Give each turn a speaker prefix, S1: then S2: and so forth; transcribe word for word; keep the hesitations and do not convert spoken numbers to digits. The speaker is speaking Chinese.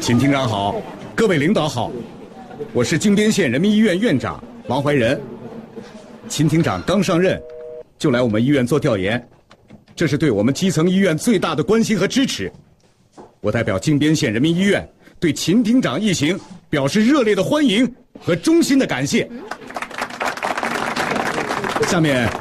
S1: 秦厅长好，各位领导好，我是京边县人民医院院长王怀仁。秦厅长刚上任，就来我们医院做调研，这是对我们基层医院最大的关心和支持。我代表京边县人民医院对秦厅长一行表示热烈的欢迎和衷心的感谢。下面